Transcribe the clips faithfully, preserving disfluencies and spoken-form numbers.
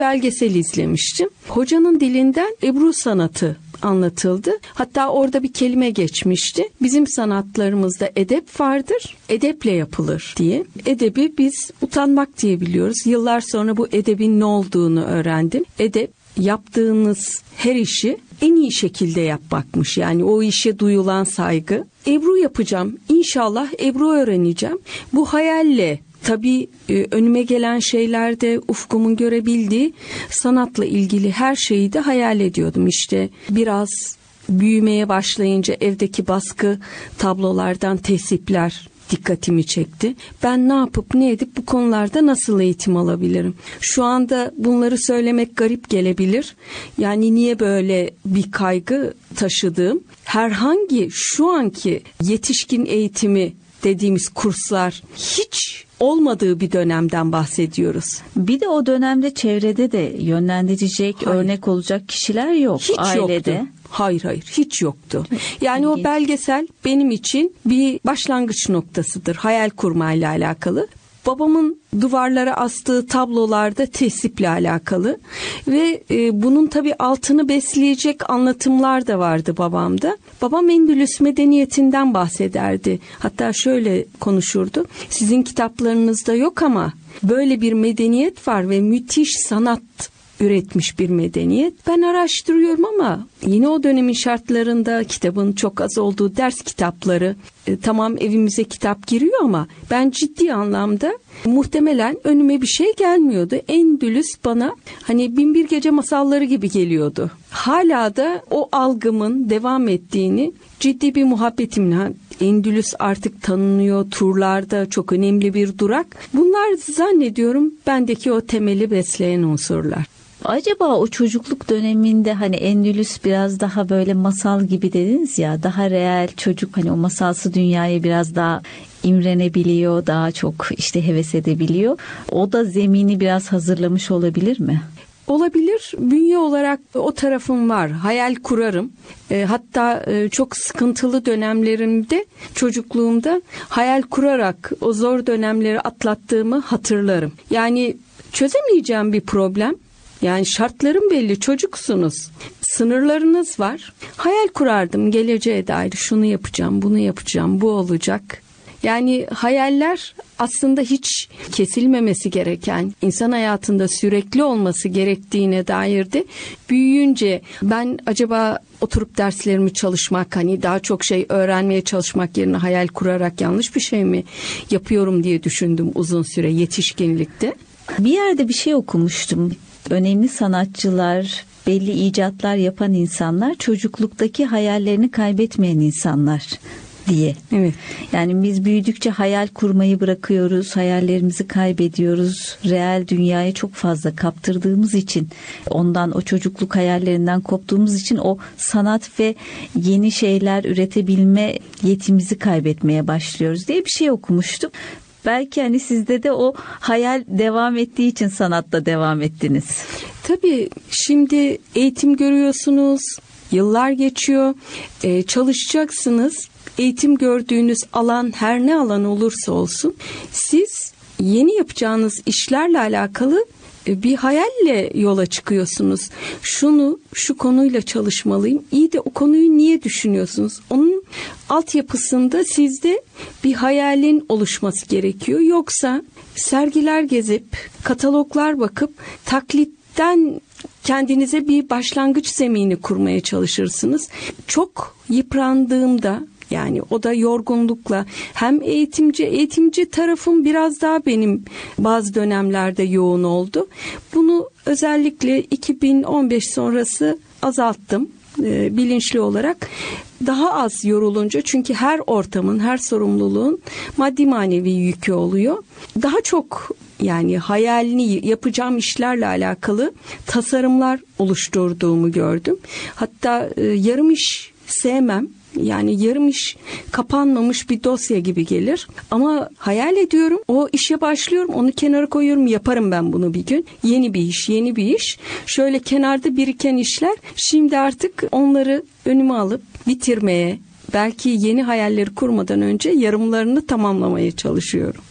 belgesel izlemiştim. Hocanın dilinden Ebru sanatı anlatıldı. Hatta orada bir kelime geçmişti. Bizim sanatlarımızda edep vardır, edeple yapılır diye. Edebi biz utanmak diye biliyoruz. Yıllar sonra bu edebin ne olduğunu öğrendim. Edep, yaptığınız her işi en iyi şekilde yapmakmış. Yani o işe duyulan saygı. Ebru yapacağım. İnşallah Ebru öğreneceğim. Bu hayalle tabii önüme gelen şeylerde ufkumun görebildiği sanatla ilgili her şeyi de hayal ediyordum. İşte biraz büyümeye başlayınca evdeki baskı tablolardan tesipler dikkatimi çekti. Ben ne yapıp ne edip bu konularda nasıl eğitim alabilirim? Şu anda bunları söylemek garip gelebilir. Yani niye böyle bir kaygı taşıdığım? Herhangi şu anki yetişkin eğitimi dediğimiz kurslar hiç olmadığı bir dönemden bahsediyoruz. Bir de o dönemde çevrede de yönlendirecek, hayır, örnek olacak kişiler yok. Hiç ailede. Yoktu. Hayır hayır hiç yoktu. Yani o belgesel benim için bir başlangıç noktasıdır. Hayal kurmayla alakalı. Babamın duvarlara astığı tablolarda tesiple alakalı ve e, bunun tabii altını besleyecek anlatımlar da vardı babamda. Babam Endülüs medeniyetinden bahsederdi. Hatta şöyle konuşurdu. Sizin kitaplarınızda yok ama böyle bir medeniyet var ve müthiş sanat üretmiş bir medeniyet. Ben araştırıyorum ama yine o dönemin şartlarında kitabın çok az olduğu ders kitapları, e, tamam evimize kitap giriyor ama ben ciddi anlamda muhtemelen önüme bir şey gelmiyordu. Endülüs bana hani Binbir Gece masalları gibi geliyordu. Hala da o algımın devam ettiğini, ciddi bir muhabbetimle, Endülüs artık tanınıyor, turlarda çok önemli bir durak. Bunlar zannediyorum bendeki o temeli besleyen unsurlar. Acaba o çocukluk döneminde hani Endülüs biraz daha böyle masal gibi dediniz ya, daha reel, çocuk hani o masalsı dünyaya biraz daha imrenebiliyor, daha çok işte heves edebiliyor. O da zemini biraz hazırlamış olabilir mi? Olabilir. Bünye olarak o tarafım var. Hayal kurarım. E, hatta e, çok sıkıntılı dönemlerimde, çocukluğumda hayal kurarak o zor dönemleri atlattığımı hatırlarım. Yani çözemeyeceğim bir problem. Yani şartlarım belli, çocuksunuz. Sınırlarınız var. Hayal kurardım geleceğe dair, şunu yapacağım, bunu yapacağım, bu olacak. Yani hayaller aslında hiç kesilmemesi gereken, insan hayatında sürekli olması gerektiğine dair de büyüyünce ben acaba oturup derslerimi çalışmak, hani daha çok şey öğrenmeye çalışmak yerine hayal kurarak yanlış bir şey mi yapıyorum diye düşündüm uzun süre yetişkinlikte. Bir yerde bir şey okumuştum. Önemli sanatçılar, belli icatlar yapan insanlar çocukluktaki hayallerini kaybetmeyen insanlar diye. Evet. Yani biz büyüdükçe hayal kurmayı bırakıyoruz, hayallerimizi kaybediyoruz. Reel dünyaya çok fazla kaptırdığımız için, ondan, o çocukluk hayallerinden koptuğumuz için o sanat ve yeni şeyler üretebilme yetimizi kaybetmeye başlıyoruz diye bir şey okumuştum. Belki hani sizde de o hayal devam ettiği için sanatta devam ettiniz. Tabii şimdi eğitim görüyorsunuz, yıllar geçiyor, ee, çalışacaksınız. Eğitim gördüğünüz alan her ne alan olursa olsun siz yeni yapacağınız işlerle alakalı bir hayalle yola çıkıyorsunuz. Şunu, şu konuyla çalışmalıyım. İyi de o konuyu niye düşünüyorsunuz? Onun altyapısında sizde bir hayalin oluşması gerekiyor. Yoksa sergiler gezip, kataloglar bakıp taklitten kendinize bir başlangıç zemini kurmaya çalışırsınız. Çok yıprandığımda, yani o da yorgunlukla, hem eğitimci eğitimci tarafım biraz daha benim bazı dönemlerde yoğun oldu. Bunu özellikle iki bin on beş sonrası azalttım e, bilinçli olarak. Daha az yorulunca, çünkü her ortamın, her sorumluluğun maddi manevi yükü oluyor. Daha çok yani hayalini yapacağım işlerle alakalı tasarımlar oluşturduğumu gördüm. Hatta e, yarım iş sevmem. Yani yarım iş kapanmamış bir dosya gibi gelir. Ama hayal ediyorum, o işe başlıyorum, onu kenara koyuyorum, yaparım ben bunu bir gün. Yeni bir iş, yeni bir iş. Şöyle kenarda biriken işler, şimdi artık onları önüme alıp bitirmeye, belki yeni hayalleri kurmadan önce yarımlarını tamamlamaya çalışıyorum.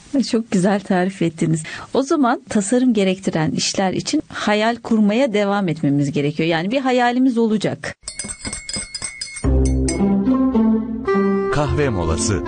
Çok güzel tarif ettiniz. O zaman tasarım gerektiren işler için hayal kurmaya devam etmemiz gerekiyor. Yani bir hayalimiz olacak. Kahve molası.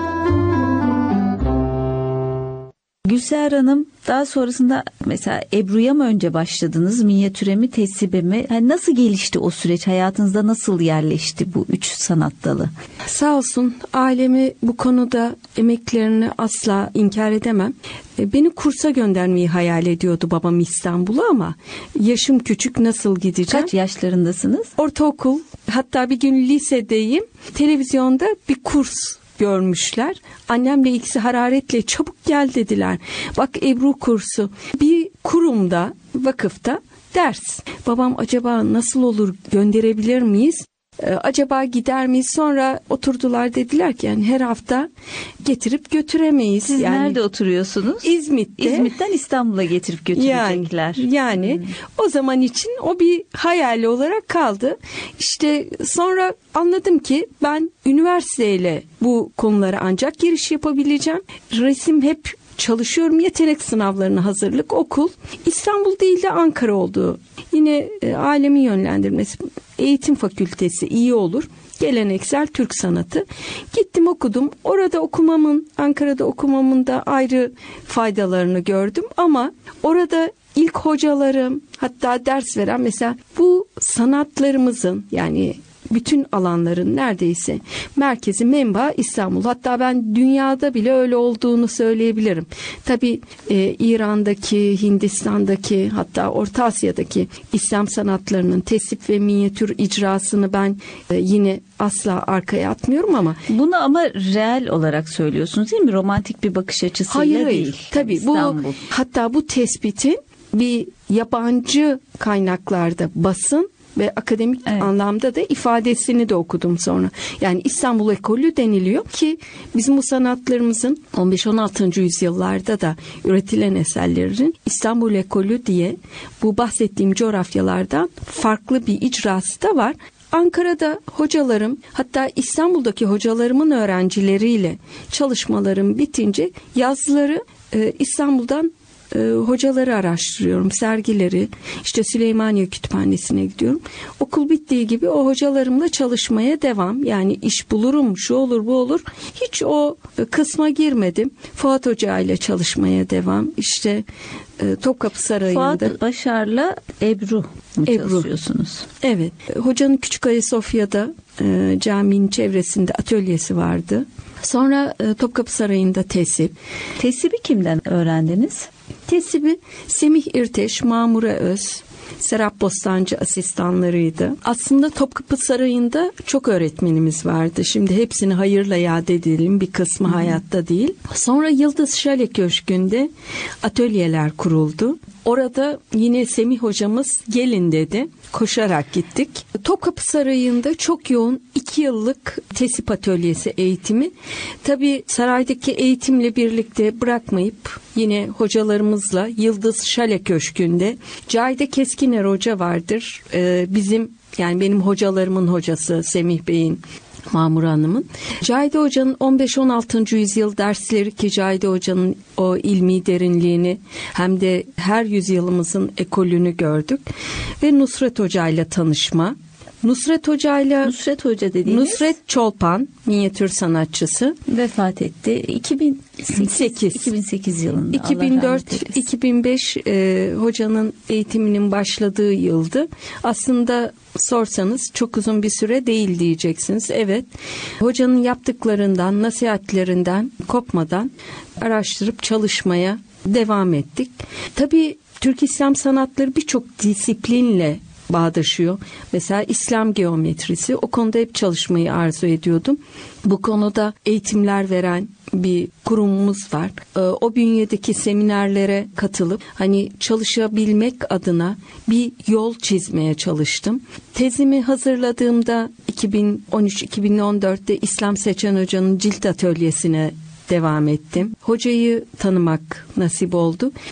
Gülseher Hanım, daha sonrasında mesela Ebru'ya mı önce başladınız, minyatüre mi, tesibe mi? Yani nasıl gelişti o süreç? Hayatınızda nasıl yerleşti bu üç sanat dalı? Sağ olsun ailemi bu konuda emeklerini asla inkar edemem. Beni kursa göndermeyi hayal ediyordu babam İstanbul'a ama yaşım küçük, nasıl gideceğim? Kaç yaşlarındasınız? Ortaokul, hatta bir gün lisedeyim. Televizyonda bir kurs görmüşler. Annemle ikisi hararetle çabuk gel dediler. Bak Ebru kursu. Bir kurumda, vakıfta ders. Babam acaba nasıl olur, gönderebilir miyiz? Ee, acaba gider miyiz? Sonra oturdular, dediler ki yani her hafta getirip götüremeyiz. Siz yani, nerede oturuyorsunuz? İzmit'te. İzmit'ten İstanbul'a getirip götürecekler. Yani, yani hmm. o zaman için o bir hayali olarak kaldı. İşte sonra anladım ki ben üniversiteyle bu konulara ancak giriş yapabileceğim. Resim hep çalışıyorum. Yetenek sınavlarına hazırlık, okul. İstanbul değil de Ankara oldu. Yine e, ailemin yönlendirmesi. Eğitim fakültesi iyi olur. Geleneksel Türk sanatı. Gittim okudum. Orada okumamın, Ankara'da okumamın da ayrı faydalarını gördüm. Ama orada ilk hocalarım, hatta ders veren, mesela bu sanatlarımızın, yani bütün alanların neredeyse merkezi, menbaı İstanbul. Hatta ben dünyada bile öyle olduğunu söyleyebilirim. Tabii e, İran'daki, Hindistan'daki, hatta Orta Asya'daki İslam sanatlarının tesip ve minyatür icrasını ben e, yine asla arkaya atmıyorum ama. Bunu ama reel olarak söylüyorsunuz değil mi? Romantik bir bakış açısıyla hayır, değil. Hayır, tabii İstanbul. bu, hatta bu tespitin bir yabancı kaynaklarda, basın ve akademik evet. anlamda da ifadesini de okudum sonra. Yani İstanbul Ekolü deniliyor ki bizim bu sanatlarımızın on beş on altıncı yüzyıllarda da üretilen eserlerin İstanbul Ekolü diye bu bahsettiğim coğrafyalardan farklı bir icrası da var. Ankara'da hocalarım, hatta İstanbul'daki hocalarımın öğrencileriyle çalışmalarım bitince yazları e, İstanbul'dan e, hocaları araştırıyorum, sergileri, işte Süleymaniye Kütüphanesi'ne gidiyorum. Okul bittiği gibi o hocalarımla çalışmaya devam. Yani iş bulurum, şu olur bu olur. Hiç o kısma girmedim. Fuat Hoca ile çalışmaya devam. İşte e, Topkapı Sarayı'nda. Fuat Başar'la Ebru mu Ebru. çalışıyorsunuz? Evet. Hocanın Küçük Ayasofya'da e, caminin çevresinde atölyesi vardı. Sonra e, Topkapı Sarayı'nda tesip. Tesibi kimden öğrendiniz? Tesibi Semih İrteş, Mamure Öz, Serap Bostancı asistanlarıydı. Aslında Topkapı Sarayı'nda çok öğretmenimiz vardı. Şimdi hepsini hayırla yad edelim. Bir kısmı hmm. hayatta değil. Sonra Yıldız Şale Köşkü'nde atölyeler kuruldu. Orada yine Semih hocamız gelin dedi. Koşarak gittik. Topkapı Sarayı'nda çok yoğun iki yıllık tesip atölyesi eğitimi. Tabii saraydaki eğitimle birlikte bırakmayıp yine hocalarımızla Yıldız Şale Köşkü'nde Cahide Keskiner Hoca vardır. Ee, bizim yani benim hocalarımın hocası Semih Bey'in, Mamur Hanım'ın. Cahide Hoca'nın on beş on altıncı yüzyıl dersleri, ki Cahide Hoca'nın o ilmi derinliğini hem de her yüzyılımızın ekolünü gördük. Ve Nusret Hoca ile tanışma. Nusret Hoca ile Nusret Hoca dediğiniz Nusret Çolpan, minyatür sanatçısı, vefat etti. iki bin sekiz iki bin sekiz yılında. iki bin dört iki bin beş e, hocanın eğitiminin başladığı yıldı. Aslında sorsanız çok uzun bir süre değil diyeceksiniz. Evet. Hocanın yaptıklarından, nasihatlerinden kopmadan araştırıp çalışmaya devam ettik. Tabii Türk İslam sanatları birçok disiplinle bağdaşıyor. Mesela İslam geometrisi, o konuda hep çalışmayı arzu ediyordum. Bu konuda eğitimler veren bir kurumumuz var. O bünyedeki seminerlere katılıp hani çalışabilmek adına bir yol çizmeye çalıştım. Tezimi hazırladığımda iki bin on üç iki bin on dörtte İslam Seçen Hoca'nın cilt atölyesine devam ettim. Hocayı tanımak nasip oldu. Cilt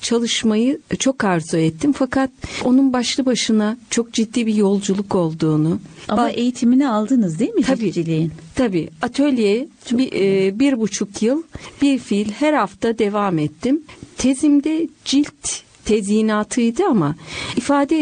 çalışmayı çok arzu ettim. Fakat onun başlı başına çok ciddi bir yolculuk olduğunu. Ama eğitimini aldınız değil mi Tabii, ciltçiliğin? tabii. Atölye bir, e, bir buçuk yıl bir fiil her hafta devam ettim. Tezimde cilt tezyinatıydı ama ifade